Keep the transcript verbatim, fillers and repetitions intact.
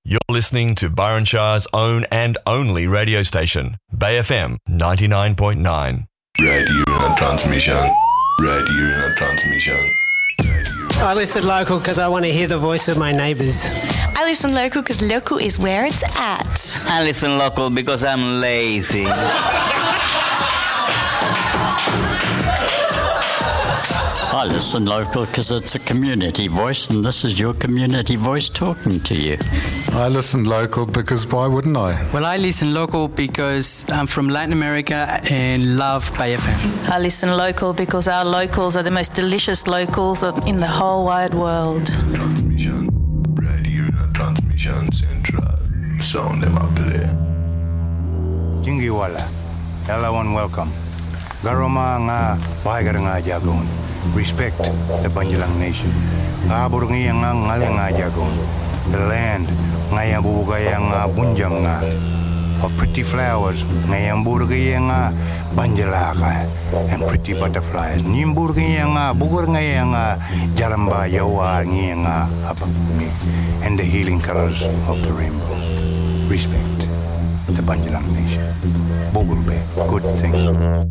You're listening to Byron Shah's own and only radio station, Bay F M ninety-nine point nine. Radio and transmission. Radio and transmission. I listen local because I want to hear the voice of my neighbours. I listen local because local is where it's at. I listen local because I'm lazy. I listen local because it's a community voice, and this is your community voice talking to you. I listen local because why wouldn't I? Well, I listen local because I'm from Latin America and love Bay F M. I listen local because our locals are the most delicious locals in the whole wide world. Transmission. Radio and transmission central. Sound them up there. Jingiwala. Hello and welcome. Garoma nga bahagar nga jagon. Respect the Banjalang nation. Kabur nga nga ngal nga jagon. The land nga yang bubugay nga bunjang nga. Of pretty flowers nga yang burgay nga banjalaka and pretty butterflies. Nimburgay nga bugur nga nga jaramba yawa nga apapumi and the healing colors of the rainbow. Respect the Banjalang nation. Bogurbe, good thing.